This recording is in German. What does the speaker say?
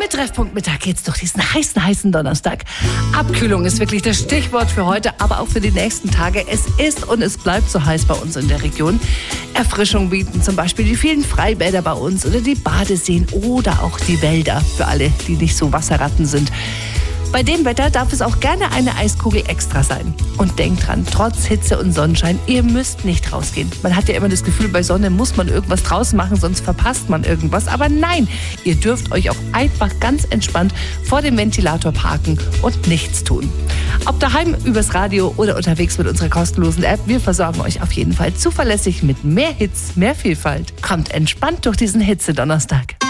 Mit Treffpunkt Mittag geht's durch diesen heißen Donnerstag. Abkühlung ist wirklich das Stichwort für heute, aber auch für die nächsten Tage. Es ist und es bleibt so heiß bei uns in der Region. Erfrischung bieten zum Beispiel die vielen Freibäder bei uns oder die Badeseen oder auch die Wälder für alle, die nicht so Wasserratten sind. Bei dem Wetter darf es auch gerne eine Eiskugel extra sein. Und denkt dran, trotz Hitze und Sonnenschein, ihr müsst nicht rausgehen. Man hat ja immer das Gefühl, bei Sonne muss man irgendwas draußen machen, sonst verpasst man irgendwas. Aber nein, ihr dürft euch auch einfach ganz entspannt vor dem Ventilator parken und nichts tun. Ob daheim, übers Radio oder unterwegs mit unserer kostenlosen App, wir versorgen euch auf jeden Fall zuverlässig mit mehr Hits, mehr Vielfalt. Kommt entspannt durch diesen Hitze-Donnerstag.